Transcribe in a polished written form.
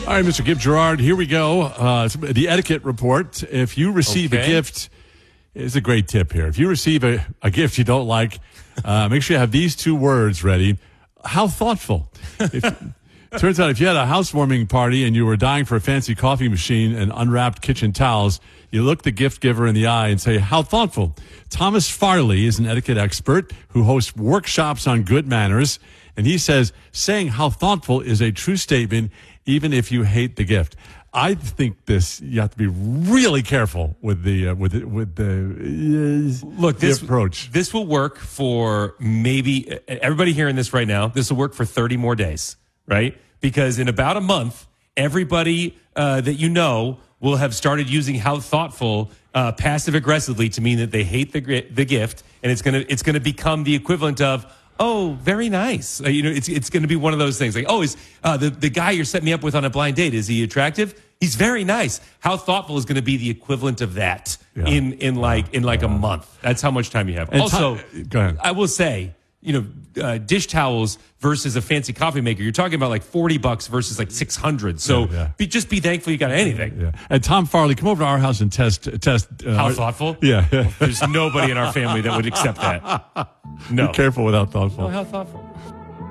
All right, Mr. Gift Gerard, here we go. The etiquette report. If you receive a gift, it's a great tip here. If you receive a gift you don't like, make sure you have these two words ready. How thoughtful. Turns out if you had a housewarming party and you were dying for a fancy coffee machine and unwrapped kitchen towels, you look the gift giver in the eye and say, how thoughtful. Thomas Farley is an etiquette expert who hosts workshops on good manners. And he says, saying how thoughtful is a true statement, even if you hate the gift. I think you have to be really careful with the approach. This will work for maybe everybody hearing this right now. This will work for 30 more days, right? Because in about a month, everybody that you know will have started using how thoughtful passive aggressively to mean that they hate the gift, and it's gonna become the equivalent of, oh, very nice. It's going to be one of those things like, oh, is the guy you're setting me up with on a blind date, is he attractive? He's very nice. How thoughtful is going to be the equivalent of that in a month? That's how much time you have. And also, go ahead. I will say, dish towels versus a fancy coffee maker, you're talking about like $40 versus like $600. So just be thankful you got anything. Yeah. And Tom Farley, come over to our house and test. How thoughtful? Yeah. There's nobody in our family that would accept that. No. Be careful with how thoughtful. No, how thoughtful.